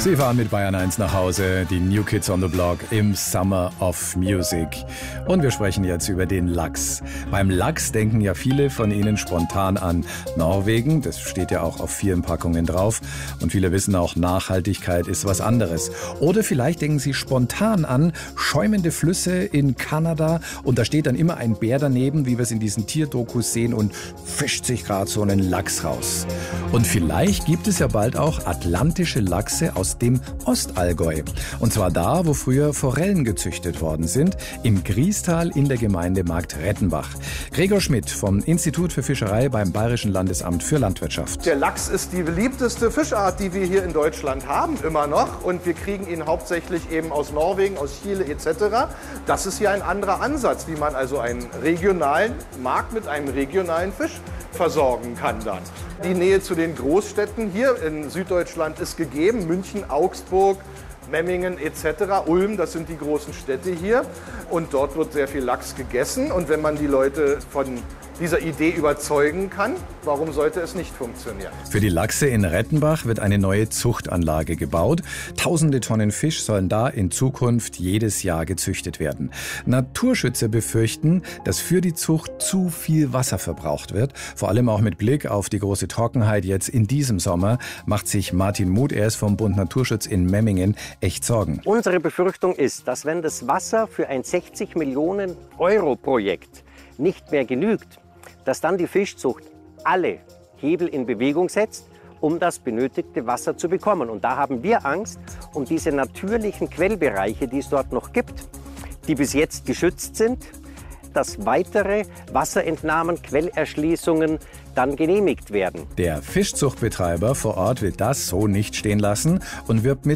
Sie fahren mit Bayern 1 nach Hause, die New Kids on the Block im Summer of Music. Und wir sprechen jetzt über den Lachs. Beim Lachs denken ja viele von Ihnen spontan an Norwegen. Das steht ja auch auf vielen Packungen drauf. Und viele wissen auch, Nachhaltigkeit ist was anderes. Oder vielleicht denken Sie spontan an schäumende Flüsse in Kanada. Und da steht dann immer ein Bär daneben, wie wir es in diesen Tierdokus sehen, und fischt sich gerade so einen Lachs raus. Und vielleicht gibt es ja bald auch atlantische Lachse aus dem Ostallgäu. Und zwar da, wo früher Forellen gezüchtet worden sind, im Griestal in der Gemeinde Marktrettenbach. Gregor Schmidt vom Institut für Fischerei beim Bayerischen Landesamt für Landwirtschaft. Der Lachs ist die beliebteste Fischart, die wir hier in Deutschland haben, immer noch. Und wir kriegen ihn hauptsächlich eben aus Norwegen, aus Chile etc. Das ist ja ein anderer Ansatz, wie man also einen regionalen Markt mit einem regionalen Fisch versorgen kann dann. Die Nähe zu den Großstädten hier in Süddeutschland ist gegeben. München, Augsburg, Memmingen etc. Ulm, das sind die großen Städte hier. Und dort wird sehr viel Lachs gegessen. Und wenn man die Leute von dieser Idee überzeugen kann, warum sollte es nicht funktionieren? Für die Lachse in Rettenbach wird eine neue Zuchtanlage gebaut. Tausende Tonnen Fisch sollen da in Zukunft jedes Jahr gezüchtet werden. Naturschützer befürchten, dass für die Zucht zu viel Wasser verbraucht wird. Vor allem auch mit Blick auf die große Trockenheit jetzt in diesem Sommer macht sich Martin Muth, er ist vom Bund Naturschutz in Memmingen, echt Sorgen. Unsere Befürchtung ist, dass wenn das Wasser für ein 60 Millionen Euro Projekt nicht mehr genügt, dass dann die Fischzucht alle Hebel in Bewegung setzt, um das benötigte Wasser zu bekommen. Und da haben wir Angst um diese natürlichen Quellbereiche, die es dort noch gibt, die bis jetzt geschützt sind, dass weitere Wasserentnahmen, Quellerschließungen dann genehmigt werden. Der Fischzuchtbetreiber vor Ort will das so nicht stehen lassen und wirbt mit